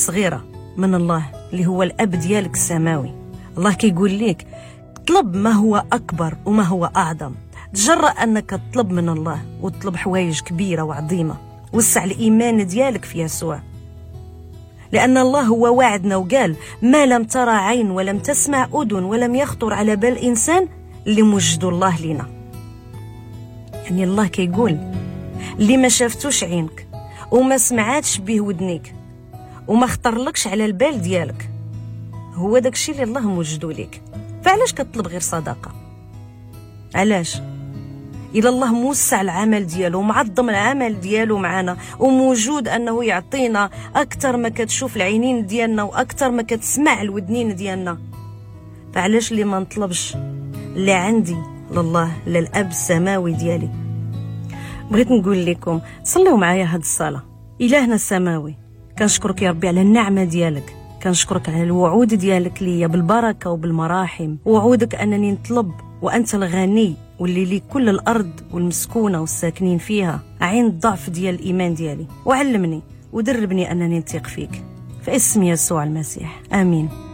صغيرة من الله اللي هو الأب ديالك السماوي. الله كيقول لك طلب ما هو أكبر وما هو أعظم. تجرأ أنك تطلب من الله وتطلب حوايج كبيرة وعظيمة. وسع الإيمان ديالك في يسوع، لأن الله هو وعدنا وقال ما لم ترى عين ولم تسمع أذن ولم يخطر على بال إنسان اللي موجدوا الله لنا. يعني الله كيقول اللي ما شافتوش عينك وما سمعاتش به ودنيك وما خطرلكش على البال ديالك هو داكشي اللي الله موجدو ليك. فعلاش كتطلب غير صدقة؟ علاش؟ إلى الله موسع العمل ديالو ومعظم العمل ديالو معنا وموجود أنه يعطينا أكثر ما كتشوف العينين ديالنا وأكثر ما كتسمع الودنين ديالنا. فعلاش اللي ما نطلبش اللي عندي لله للأب السماوي ديالي؟ بغيت نقول لكم صلوا معايا هاد الصلاة. إلهنا السماوي، كنشكرك يا ربي على النعمة ديالك، كنشكرك على الوعود ديالك ليا بالبركة وبالمراحم، وعودك أنني نطلب وأنت الغني واللي لي كل الأرض والمسكونة والساكنين فيها. عين الضعف ديال الإيمان ديالي وعلمني ودربني أنني نثق فيك، في اسم يسوع المسيح، آمين.